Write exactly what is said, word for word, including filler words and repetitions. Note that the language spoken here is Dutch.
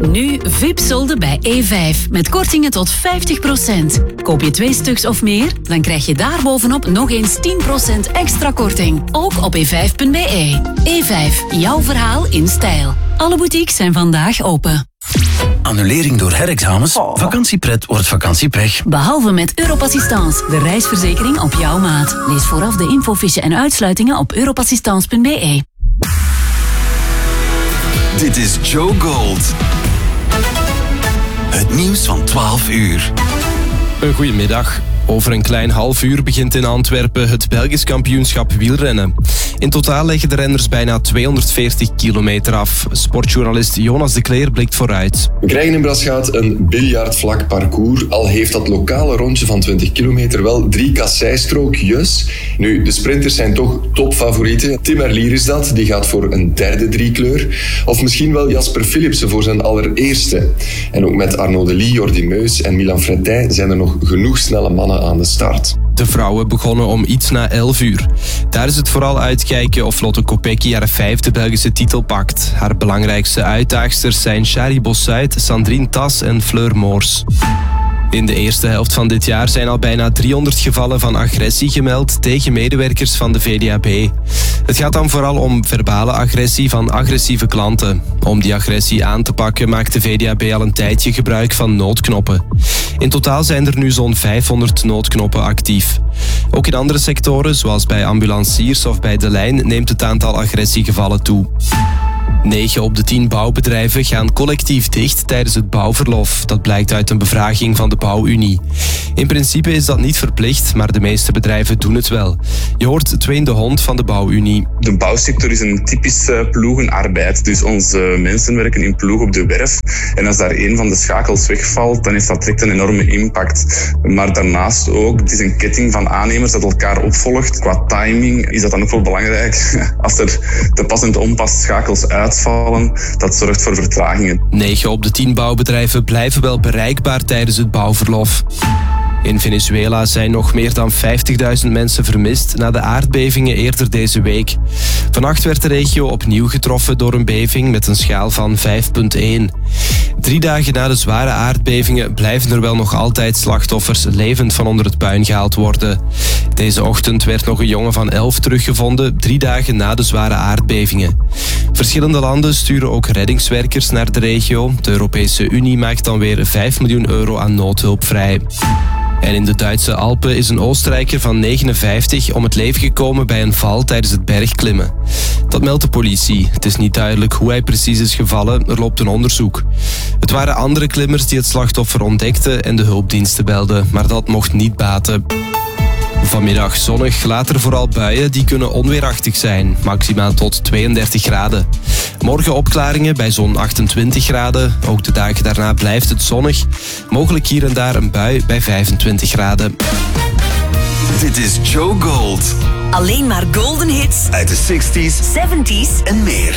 Nu V I P-solden bij E vijf. Met kortingen tot vijftig procent. Koop je twee stuks of meer, dan krijg je daarbovenop nog eens tien procent extra korting. Ook op e vijf punt b e. E vijf, jouw verhaal in stijl. Alle boutiques zijn vandaag open. Annulering door herexamens? Oh. Vakantiepret wordt vakantiepech. Behalve met Europassistance, de reisverzekering op jouw maat. Lees vooraf de infofiche en uitsluitingen op europassistance punt b e. Dit is Joe Gold. Het nieuws van twaalf uur. Een goedemiddag. Over een klein half uur begint in Antwerpen het Belgisch kampioenschap wielrennen. In totaal leggen de renners bijna tweehonderdveertig kilometer af. Sportjournalist Jonas de Cleer blikt vooruit. We krijgen in Braschaat een biljartvlak parcours, al heeft dat lokale rondje van twintig kilometer wel drie kasseistrookjes. Nu, de sprinters zijn toch topfavorieten. Tim Merlier is dat, die gaat voor een derde driekleur. Of misschien wel Jasper Philipsen voor zijn allereerste. En ook met Arnaud Delis, Jordi Meus en Milan Fretin zijn er nog genoeg snelle mannen aan de start. De vrouwen begonnen om iets na elf uur. Daar is het vooral uitkijken of Lotte Kopecky haar vijfde Belgische titel pakt. Haar belangrijkste uitdagsters zijn Shari Bossuit, Sandrine Tas en Fleur Moors. In de eerste helft van dit jaar zijn al bijna driehonderd gevallen van agressie gemeld tegen medewerkers van de V D A B. Het gaat dan vooral om verbale agressie van agressieve klanten. Om die agressie aan te pakken maakt de V D A B al een tijdje gebruik van noodknoppen. In totaal zijn er nu zo'n vijfhonderd noodknoppen actief. Ook in andere sectoren, zoals bij ambulanciers of bij De Lijn, neemt het aantal agressiegevallen toe. negen op de tien bouwbedrijven gaan collectief dicht tijdens het bouwverlof. Dat blijkt uit een bevraging van de Bouwunie. In principe is dat niet verplicht, maar de meeste bedrijven doen het wel. Je hoort Tween de Hond van de Bouwunie. De bouwsector is een typische ploegenarbeid. Dus onze mensen werken in ploeg op de werf. En als daar een van de schakels wegvalt, dan heeft dat direct een enorme impact. Maar daarnaast ook, het is een ketting van aannemers dat elkaar opvolgt. Qua timing is dat dan ook wel belangrijk. Als er te pas en te onpas schakels uit Vallen, dat zorgt voor vertragingen. negen op de tien bouwbedrijven blijven wel bereikbaar tijdens het bouwverlof. In Venezuela zijn nog meer dan vijftigduizend mensen vermist na de aardbevingen eerder deze week. Vannacht werd de regio opnieuw getroffen door een beving met een schaal van vijf komma één. Drie dagen na de zware aardbevingen blijven er wel nog altijd slachtoffers levend van onder het puin gehaald worden. Deze ochtend werd nog een jongen van elf teruggevonden, drie dagen na de zware aardbevingen. Verschillende landen sturen ook reddingswerkers naar de regio. De Europese Unie maakt dan weer vijf miljoen euro aan noodhulp vrij. En in de Duitse Alpen is een Oostenrijker van negenenvijftig om het leven gekomen bij een val tijdens het bergklimmen. Dat meldt de politie. Het is niet duidelijk hoe hij precies is gevallen. Er loopt een onderzoek. Het waren andere klimmers die het slachtoffer ontdekten en de hulpdiensten belden, maar dat mocht niet baten. Vanmiddag zonnig, later vooral buien, die kunnen onweerachtig zijn. Maximaal tot tweeëndertig graden. Morgen opklaringen bij zo'n achtentwintig graden. Ook de dagen daarna blijft het zonnig. Mogelijk hier en daar een bui bij vijfentwintig graden. Dit is Joe Gold. Alleen maar golden hits uit de zestig's, zeventig's en meer.